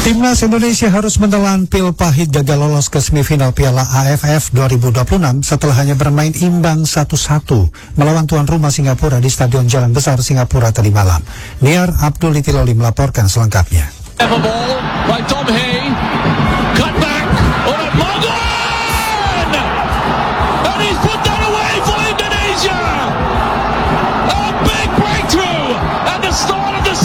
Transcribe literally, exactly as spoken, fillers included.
Timnas Indonesia harus menelan pil pahit gagal lolos ke semifinal Piala A F F dua ribu dua puluh enam setelah hanya bermain imbang satu satu melawan tuan rumah Singapura di Stadion Jalan Besar Singapura tadi malam. Niar Abdul Itiloli melaporkan selengkapnya. Ball by Tom Hay. Cut back. Oh,